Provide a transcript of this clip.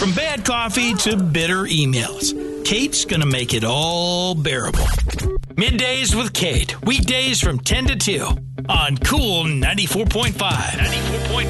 From bad coffee to bitter emails, Kate's going to make it all bearable. Middays with Kate, weekdays from 10 to 2 on Cool 94.5. 94.5.